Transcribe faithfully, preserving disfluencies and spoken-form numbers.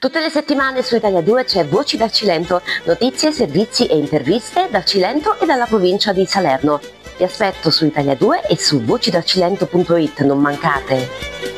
Tutte le settimane su Italia due c'è Voci dal Cilento, notizie, servizi e interviste dal Cilento e dalla provincia di Salerno. Vi aspetto su Italia due e su voci dal cilento punto it, non mancate!